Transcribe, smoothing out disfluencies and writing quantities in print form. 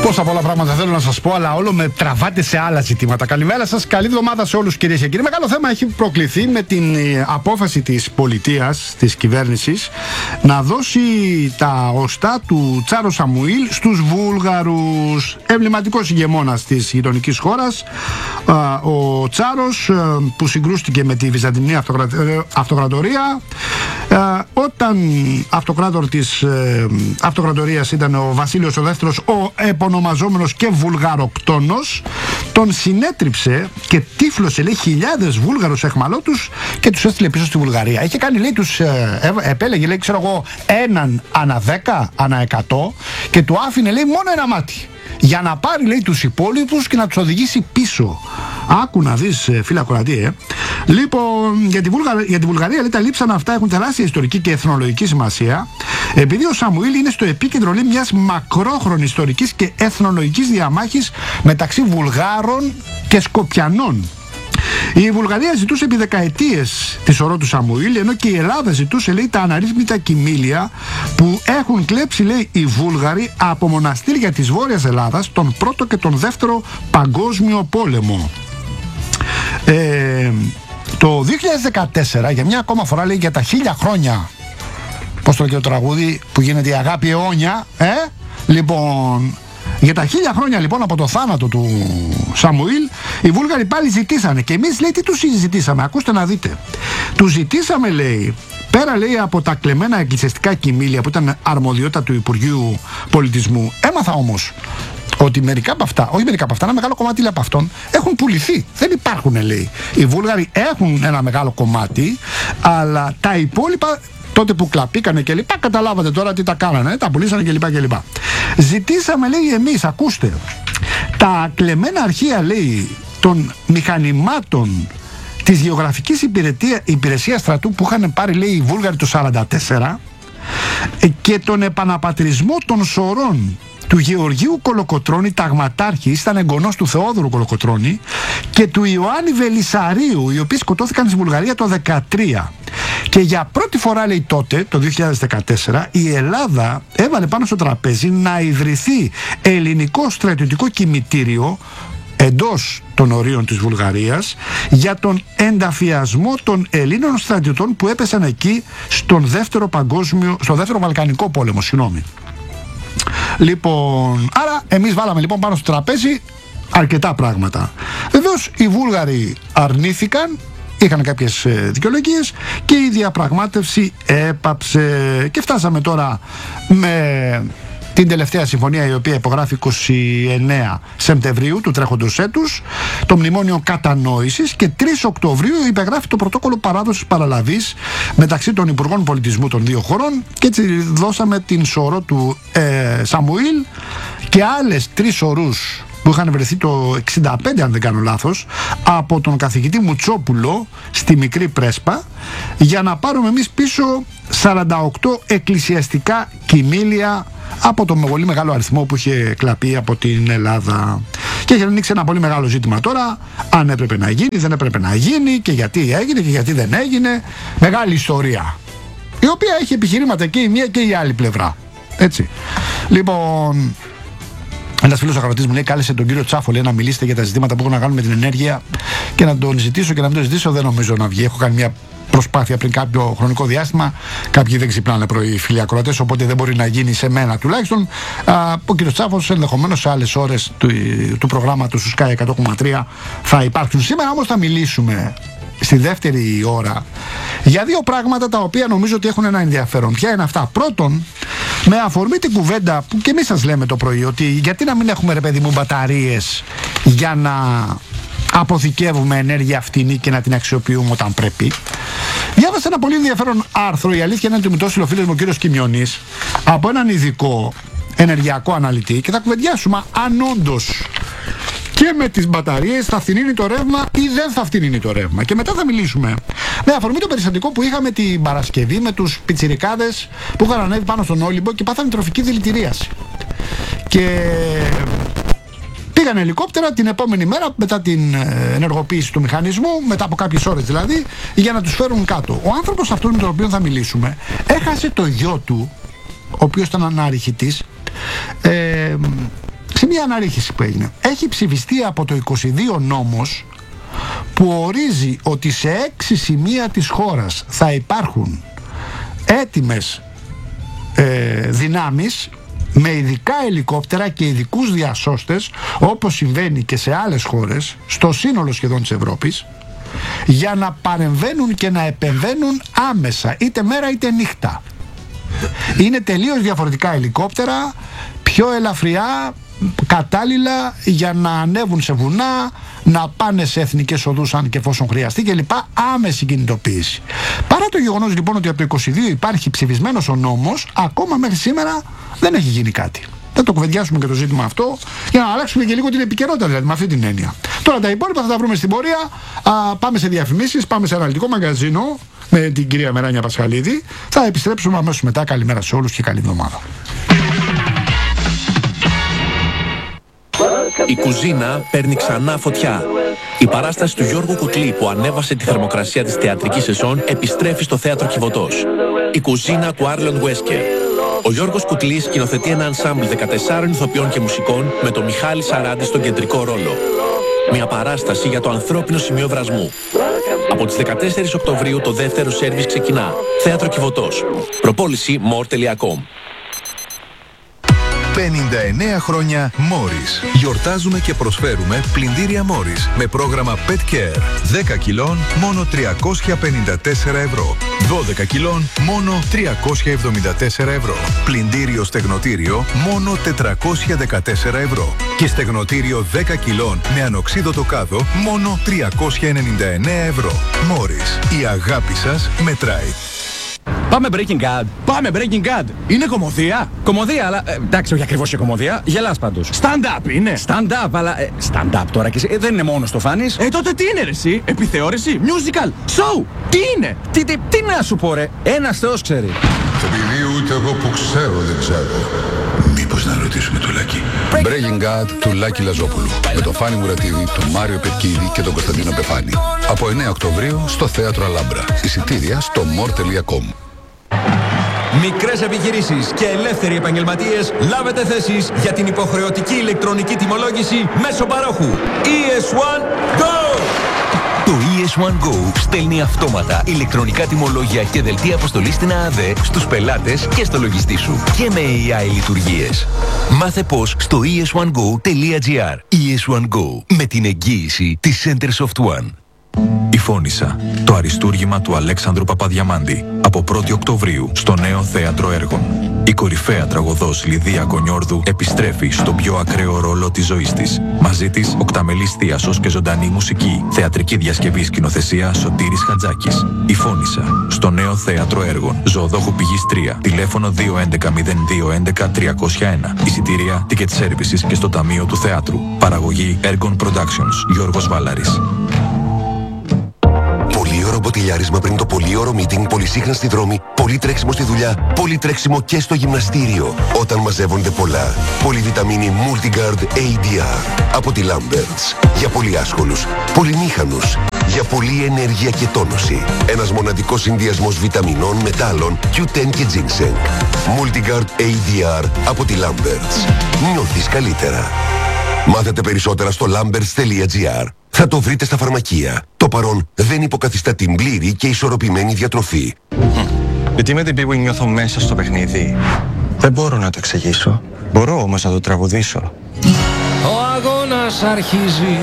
Τόσα πολλά πράγματα θέλω να σας πω, αλλά όλο με τραβάτε σε άλλα ζητήματα. Καλημέρα σας, καλή εβδομάδα σε όλους, κυρίες και κύριοι. Μεγάλο θέμα έχει προκληθεί με την απόφαση της πολιτείας, της κυβέρνησης, να δώσει τα οστά του Τσάρο Σαμουήλ στους Βούλγαρους. Εμβληματικός ηγεμόνας της γειτονικής χώρας, ο Τσάρος, που συγκρούστηκε με τη Βυζαντινή Αυτοκρατορία, όταν αυτοκράτορ της αυτοκρατορίας ήταν ο Βασίλειος ο Δεύτερος, ο επωνομαζόμενος και Βουλγαροκτόνος, τον συνέτριψε και τύφλωσε, λέει, χιλιάδες Βούλγαρους εχμαλώτους και τους έστειλε πίσω στη Βουλγαρία. Είχε κάνει, λέει, τους επέλεγε, λέει, ξέρω εγώ, έναν ανά 10, ανά 100 και του άφηνε, λέει, μόνο ένα μάτι, για να πάρει, λέει, τους υπόλοιπους και να τους οδηγήσει πίσω. Άκου να δεις, φίλε ακροατή, Λοιπόν, για τη Βουλγαρία, λέει, τα λείψανα αυτά έχουν τεράστια ιστορική και εθνολογική σημασία, επειδή ο Σαμουήλ είναι στο επίκεντρο, λέει, μιας μακρόχρονης ιστορικής και εθνολογικής διαμάχης μεταξύ Βουλγάρων και Σκοπιανών. Η Βουλγαρία ζητούσε επί δεκαετίες τη σωρό του Σαμουήλ, ενώ και η Ελλάδα ζητούσε, λέει, τα αναρρύθμιτα κοιμήλια που έχουν κλέψει, λέει, οι Βούλγαροι από μοναστήρια της Βόρειας Ελλάδας τον πρώτο και τον δεύτερο παγκόσμιο πόλεμο. Το 2014, για μια ακόμα φορά, λέει, για τα 1000 χρόνια, πώς το λέει το τραγούδι που γίνεται η αγάπη αιώνια, λοιπόν, για τα 1000 χρόνια, λοιπόν, από το θάνατο του Σαμουήλ, οι Βούλγαροι πάλι ζητήσανε. Και εμείς, λέει, τι τους ζητήσαμε? Ακούστε να δείτε. Τους ζητήσαμε, λέει, πέρα, λέει, από τα κλεμμένα εκκλησιαστικά κοιμήλια που ήταν αρμοδιότητα του Υπουργείου Πολιτισμού. Έμαθα όμως ότι μερικά από αυτά, όχι μερικά από αυτά, ένα μεγάλο κομμάτι, λέει, από αυτών έχουν πουληθεί. Δεν υπάρχουν, λέει. Οι Βούλγαροι έχουν ένα μεγάλο κομμάτι, αλλά τα υπόλοιπα, τότε που κλαπήκανε και λοιπά, καταλάβατε τώρα τι τα κάνανε, τα πουλήσανε και λοιπά και λοιπά. Ζητήσαμε, λέει, εμείς, ακούστε, τα κλεμμένα αρχεία, λέει, των μηχανημάτων της Γεωγραφικής Υπηρεσίας Στρατού που είχαν πάρει, λέει, οι Βούλγαροι το 1944 και τον επαναπατρισμό των σωρών του Γεωργίου Κολοκοτρώνη, ταγματάρχη, ήταν εγγονός του Θεόδωρου Κολοκοτρώνη, και του Ιωάννη Βελισσαρίου, οι οποίοι σκοτώθηκαν στη Βουλγαρία το 1913. Και για πρώτη φορά, λέει, τότε, το 2014, η Ελλάδα έβαλε πάνω στο τραπέζι να ιδρυθεί ελληνικό στρατιωτικό κημητήριο εντός των ορίων της Βουλγαρίας για τον ενταφιασμό των Ελλήνων στρατιωτών που έπεσαν εκεί στον δεύτερο Βαλκανικό πόλεμο, συγγνώμη. Λοιπόν, άρα εμείς βάλαμε, λοιπόν, πάνω στο τραπέζι αρκετά πράγματα. Βεβαίως οι Βούλγαροι αρνήθηκαν, είχαν κάποιες δικαιολογίες και η διαπραγμάτευση έπαψε και φτάσαμε τώρα με την τελευταία συμφωνία, η οποία υπογράφει 29 Σεπτεμβρίου του τρέχοντος έτους, το μνημόνιο κατανόησης, και 3 Οκτωβρίου υπεγράφει το πρωτόκολλο παράδοσης παραλαβής μεταξύ των Υπουργών Πολιτισμού των δύο χωρών, και έτσι δώσαμε την σωρό του Σαμουήλ και άλλες 3 σωρούς που είχαν βρεθεί το 65, αν δεν κάνω λάθος, από τον καθηγητή Μουτσόπουλο στη Μικρή Πρέσπα, για να πάρουμε εμείς πίσω 48 εκκλησιαστικά κοιμήλια από το πολύ μεγάλο αριθμό που είχε κλαπεί από την Ελλάδα. Και έχει ανοίξει ένα πολύ μεγάλο ζήτημα τώρα, αν έπρεπε να γίνει, δεν έπρεπε να γίνει, και γιατί έγινε και γιατί δεν έγινε. Μεγάλη ιστορία, η οποία έχει επιχειρήματα και η μία και η άλλη πλευρά. Έτσι. Λοιπόν, ένας φίλος ακροατής μου λέει, κάλεσε τον κύριο Τσάφο, λέει, να μιλήσετε για τα ζητήματα που έχουν να κάνουν με την ενέργεια, και να τον ζητήσω και να μην τον ζητήσω δεν νομίζω να βγει. Έχω κάνει μια προσπάθεια πριν κάποιο χρονικό διάστημα. Κάποιοι δεν ξυπνάνε πρωί, φίλοι ακροατές, οπότε δεν μπορεί να γίνει σε μένα τουλάχιστον. Ο κύριος Τσάφος ενδεχομένως σε άλλες ώρες του προγράμματος του Sky 100,3 θα υπάρξουν. Σήμερα όμως θα μιλήσουμε στη δεύτερη ώρα για 2 πράγματα τα οποία νομίζω ότι έχουν ένα ενδιαφέρον. Ποια είναι αυτά? Πρώτον, με αφορμή την κουβέντα που και εμείς σας λέμε το πρωί, ότι γιατί να μην έχουμε, ρε παιδί μου, μπαταρίες για να αποθηκεύουμε ενέργεια φτηνή και να την αξιοποιούμε όταν πρέπει. Διάβασα ένα πολύ ενδιαφέρον άρθρο, η αλήθεια είναι ότι μου το έστειλε ο φίλος μου ο κύριος Κιμιονής, από έναν ειδικό ενεργειακό αναλυτή, και θα κουβεντιάσουμε αν όντως και με τις μπαταρίες θα φθηνίνει το ρεύμα ή δεν θα φθηνίνει το ρεύμα. Και μετά θα μιλήσουμε με αφορμή το περιστατικό που είχαμε την Παρασκευή με τους πιτσιρικάδες που είχαν ανέβει πάνω στον Όλυμπο και πάθανε τροφική δηλητηρίαση. Και πήγαν ελικόπτερα την επόμενη μέρα μετά την ενεργοποίηση του μηχανισμού, μετά από κάποιες ώρες δηλαδή, για να τους φέρουν κάτω. Ο άνθρωπος αυτός με τον οποίο θα μιλήσουμε έχασε το γιο του, ο οποίος ήταν αναρριχητής, σε μια αναρρίχηση που έγινε. Έχει ψηφιστεί από το 22 νόμος που ορίζει ότι σε 6 σημεία της χώρας θα υπάρχουν έτοιμες δυνάμεις με ειδικά ελικόπτερα και ειδικούς διασώστες, όπως συμβαίνει και σε άλλες χώρες, στο σύνολο σχεδόν της Ευρώπης, για να παρεμβαίνουν και να επεμβαίνουν άμεσα, είτε μέρα είτε νύχτα. Είναι τελείως διαφορετικά ελικόπτερα, πιο ελαφριά, κατάλληλα για να ανέβουν σε βουνά, να πάνε σε εθνικές οδούς αν και εφόσον χρειαστεί κλπ. Άμεση κινητοποίηση. Παρά το γεγονός λοιπόν ότι από το 22 υπάρχει ψηφισμένος ο νόμος, ακόμα μέχρι σήμερα δεν έχει γίνει κάτι. Θα το κουβεντιάσουμε και το ζήτημα αυτό για να αλλάξουμε και λίγο την επικαιρότητα, δηλαδή με αυτή την έννοια. Τώρα τα υπόλοιπα θα τα βρούμε στην πορεία. Πάμε σε διαφημίσεις, πάμε σε αναλυτικό μαγκαζίνο με την κυρία Μεράνια Πασχαλίδη. Θα επιστρέψουμε αμέσως μετά. Καλημέρα σε όλους και καλή εβδομάδα. Η κουζίνα παίρνει ξανά φωτιά. Η παράσταση του Γιώργου Κουτλή που ανέβασε τη θερμοκρασία της θεατρικής σεζόν επιστρέφει στο θέατρο Κιβωτός. Η κουζίνα του Άρλον Βέσκερ. Ο Γιώργος Κουτλής σκηνοθετεί ένα ενσάμπλ 14 ηθοποιών και μουσικών με τον Μιχάλη Σαράντη στον κεντρικό ρόλο. Μια παράσταση για το ανθρώπινο σημείο βρασμού. Από τις 14 Οκτωβρίου το δεύτερο σέρβις ξεκινά. Θέατρο Κιβωτός. Προπόληση more.com. 59 χρόνια Morris. Γιορτάζουμε και προσφέρουμε πλυντήρια Morris με πρόγραμμα Pet Care. 10 κιλών μόνο 354 ευρώ. 12 κιλών μόνο 374 ευρώ. Πλυντήριο στεγνοτήριο μόνο 414 ευρώ. Και στεγνοτήριο 10 κιλών με ανοξίδωτο κάδο μόνο 399 ευρώ. Morris. Η αγάπη σας μετράει. Πάμε Breaking Bad. Πάμε Breaking Bad. Είναι κωμωδία. Κωμωδία, αλλά εντάξει, όχι ακριβώς και κωμωδία. Γελάς πάντως. Stand-up είναι. Stand-up, αλλά. Stand-up τώρα και εσύ. Δεν είναι μόνο το φάνης. Τότε τι είναι, ρε, εσύ. Επιθεώρηση. Musical. Show. Τι είναι. Τι να σου πω, ρε. Ένας Θεός ξέρει. Επειδή ούτε εγώ που ξέρω δεν ξέρω. Μήπως να ρωτήσουμε το Λάκη. Breaking Bad του Λάκη Λαζόπουλου. Με τον Φάνη Μουρατίδη, τον Μάριο Πετκίδη και τον Κωνσταντίνο Πεφάνη. Από 9 Οκτωβρίου στο Θέατρο Αλάμπρα. Εισιτήρια στο more.com. Μικρές επιχειρήσεις και ελεύθεροι επαγγελματίες, λάβετε θέσεις για την υποχρεωτική ηλεκτρονική τιμολόγηση μέσω παρόχου. ES1 Go! Το ES1 Go στέλνει αυτόματα ηλεκτρονικά τιμολόγια και δελτία αποστολής στην ΑΑΔ στους πελάτες και στο λογιστή σου και με AI λειτουργίες. Μάθε πώς στο es1go.gr. ES1 Go με την εγγύηση της Centersoft One. Η Φώνισσα, το αριστούργημα του Αλέξανδρου Παπαδιαμάντη, από 1η Οκτωβρίου στο νέο θέατρο έργων. Η κορυφαία τραγωδός Λιδία Κονιόρδου επιστρέφει στον πιο ακραίο ρόλο της ζωής της. Μαζί της, οκταμελής θίασος και ζωντανή μουσική. Θεατρική διασκευή σκηνοθεσία Σωτήρης Χατζάκης. Η Φώνισσα, στο νέο θέατρο έργων. Ζωοδόχου Πηγής 3. Τηλέφωνο 211-0211-301. Εισιτήρια, ticket services και στο Ταμείο του Θεάτρου. Παραγωγή Ergon Productions. Γιώργος Βάλαρης. Πολύωρο μποτιλιάρισμα πριν το πολύωρο meeting, πολυσύχνα στη δρόμη, πολύ τρέξιμο στη δουλειά, πολύ τρέξιμο και στο γυμναστήριο. Όταν μαζεύονται πολλά. Πολυβιταμίνη Multigard ADR από τη Lamberts. Για πολύ άσχολους, πολυμήχανους, για πολλή ενέργεια και τόνωση. Ένας μοναδικός συνδυασμός βιταμινών, μετάλλων, Q10 και ginseng. Multigard ADR από τη Lamberts. Νιώθεις καλύτερα. Μάθετε περισσότερα στο lamberts.gr. Θα το βρείτε στα φαρμακεία. Το παρόν δεν υποκαθιστά την πλήρη και ισορροπημένη διατροφή. Γιατί με την πίπου νιώθω μέσα στο παιχνίδι. Δεν μπορώ να το εξηγήσω. Μπορώ όμως να το τραγουδήσω. Ο αγώνας αρχίζει.